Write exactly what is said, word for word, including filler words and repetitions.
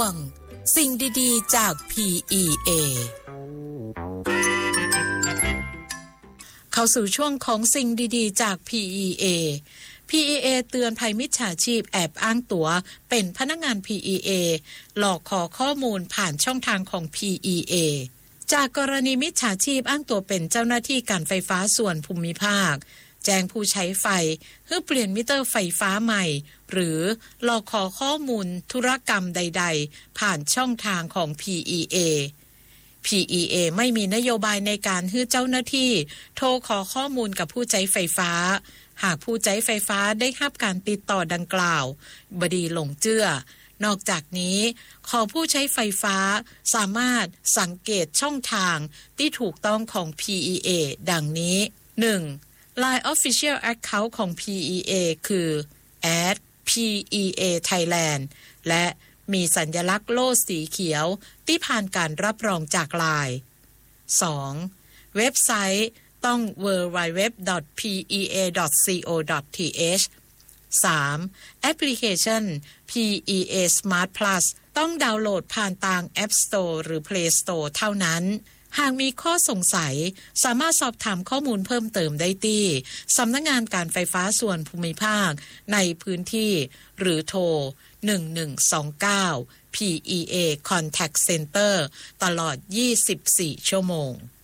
งสิ่งดีๆจาก พี อี เอ เข้าสู่ช่วงของสิ่งดีๆจาก พี อี เอ พี อี เอ เตือนภัยมิจฉาชีพแอบอ้างตั๋วเป็นพนักงาน พี อี เอ หลอกขอข้อมูลผ่านช่องทางของ พี อี เอ จากกรณีมิจฉาชีพอ้างตัวเป็นเจ้าหน้าที่การไฟฟ้าส่วนภูมิภาคแจ้งผู้ใช้ไฟเพื่อเปลี่ยนมิเตอร์ไฟฟ้าใหม่หรือหลอกขอข้อมูลธุรกรรมใดๆผ่านช่องทางของ พี อี เอ พี อี เอ ไม่มีนโยบายในการให้เจ้าหน้าที่โทรขอข้อมูลกับผู้ใช้ไฟฟ้าหากผู้ใช้ไฟฟ้าได้รับการติดต่อดังกล่าวบดีหลงเจื้อนอกจากนี้ขอผู้ใช้ไฟฟ้าสามารถสังเกตช่องทางที่ถูกต้องของ พี อี เอ ดังนี้ หนึ่ง ไลน์ Official Account ของ พี อี เอ คือ แอท พี อี เอ Thailand และมีสัญลักษณ์โล่สีเขียวที่ผ่านการรับรองจาก ไลน์ สอง เว็บไซต์ต้อง ดับเบิลยู ดับเบิลยู ดับเบิลยู ดอท พี อี เอ ดอท ซี โอ ดอท ที เอช สาม แอปพลิเคชัน พี อี เอ Smart Plus ต้องดาวน์โหลดผ่านทาง App Store หรือ Play Store เท่านั้นหากมีข้อสงสัยสามารถสอบถามข้อมูลเพิ่มเติมได้ที่สำนักงานการไฟฟ้าส่วนภูมิภาคในพื้นที่หรือโทรหนึ่งหนึ่งสองเก้า พี อี เอ Contact Center ตลอดยี่สิบสี่ชั่วโมง